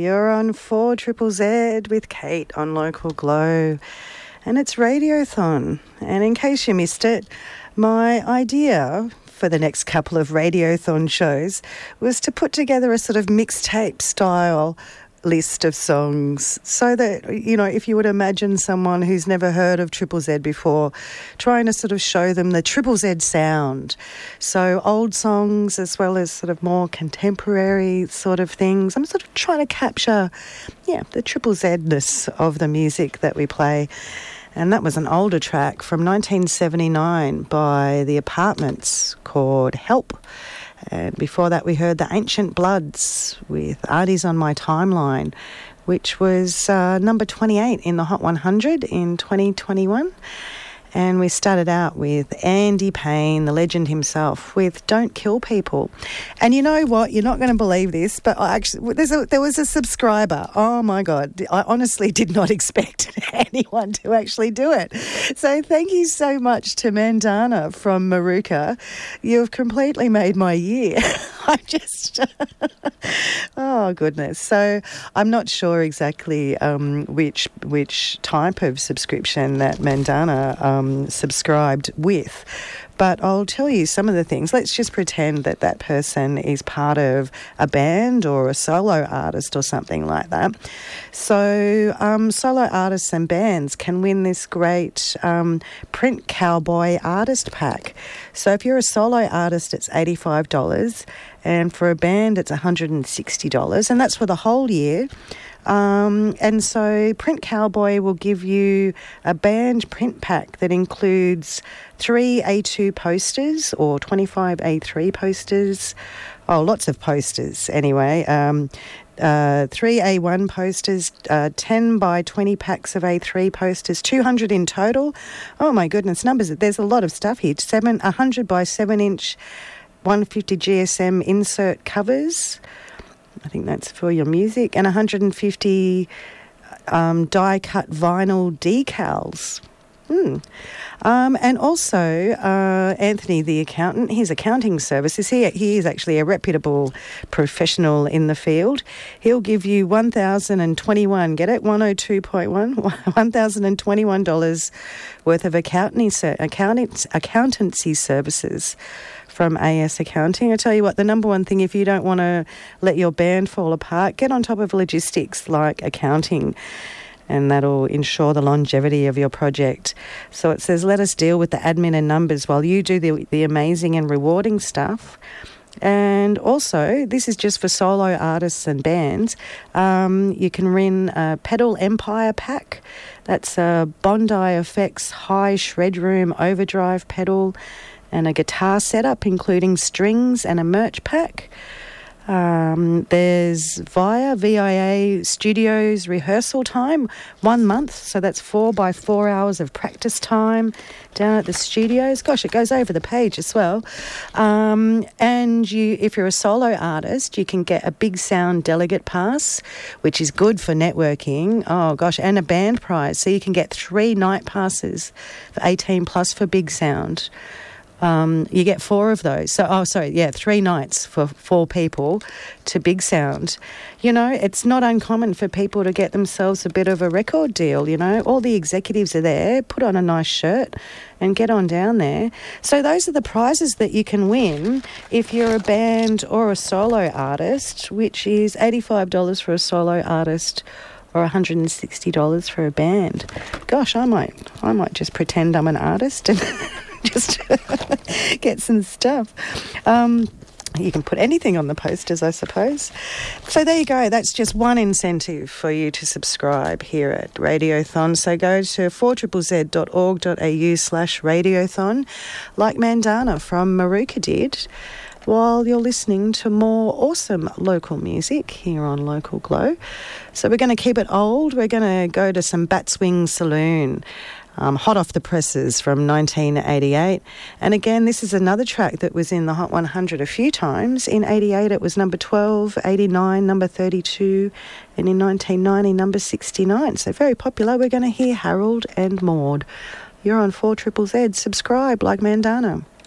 You're on 4 Triple Z with Kate on Local Glow, and it's Radiothon. And in case you missed it, my idea for the next couple of Radiothon shows was to put together a sort of mixtape style list of songs so that, you know, if you would imagine someone who's never heard of Triple Z before, trying to sort of show them the Triple Z sound. So old songs as well as sort of more contemporary sort of things. I'm sort of trying to capture, the Triple Z-ness of the music that we play. And that was an older track from 1979 by The Apartments called Help. And before that, we heard the Ancient Bloods with Artie's on My Timeline, which was number 28 in the Hot 100 in 2021. And we started out with Andy Payne, the legend himself, with Don't Kill People. And you know what? You're not going to believe this, but there was a subscriber. Oh, my God. I honestly did not expect anyone to actually do it. So thank you so much to Mandana from Maruka. You've completely made my year. I'm just... oh, goodness. So I'm not sure exactly which type of subscription that Mandana subscribed with, but I'll tell you some of the things. Let's just pretend that that person is part of a band or a solo artist or something like that. So solo artists and bands can win this great Print Cowboy Artist Pack. So if you're a solo artist, it's $85, and for a band, it's $160, and that's for the whole year. And so Print Cowboy will give you a band print pack that includes 3 A2 posters or 25 A3 posters. Oh, lots of posters anyway. 3 A1 posters, 10 by 20 packs of A3 posters, 200 in total. Oh my goodness, numbers. There's a lot of stuff here. 100 by 7-inch 150 GSM insert covers. I think that's for your music, and 150 die-cut vinyl decals. And also, Anthony, the accountant, his accounting services, he is actually a reputable professional in the field. He'll give you $1,021, get it? 102.1? $1,021 worth of accountancy services from AS Accounting. I tell you what, the number one thing, if you don't want to let your band fall apart, get on top of logistics like accounting, and that'll ensure the longevity of your project. So it says, let us deal with the admin and numbers while you do the amazing and rewarding stuff. And also, this is just for solo artists and bands. You can win a Pedal Empire pack. That's a Bondi Effects High Shred Room Overdrive pedal and a guitar setup, including strings and a merch pack. There's VIA Studios rehearsal time, 1 month, so that's 4 by 4 hours of practice time down at the studios. Gosh, it goes over the page as well. And if you're a solo artist, you can get a Big Sound delegate pass, which is good for networking. Oh gosh, and a band prize, so you can get 3 night passes for 18 plus for Big Sound. You get 4 of those. 3 nights for 4 people to Big Sound. You know, it's not uncommon for people to get themselves a bit of a record deal, you know. All the executives are there. Put on a nice shirt and get on down there. So those are the prizes that you can win if you're a band or a solo artist, which is $85 for a solo artist or $160 for a band. Gosh, I might just pretend I'm an artist and just get some stuff. You can put anything on the posters, I suppose. So there you go. That's just one incentive for you to subscribe here at Radiothon. So go to 4ZZZ.org.au/Radiothon, like Mandana from Maruka did, while you're listening to more awesome local music here on Local Glow. So we're going to keep it old. We're going to go to some Batswing Saloon. Hot off the presses from 1988. And again, this is another track that was in the Hot 100 a few times. In 88, it was number 12, 89, number 32, and in 1990, number 69. So very popular. We're going to hear Harold and Maude. You're on 4ZZZ. Subscribe like Mandana.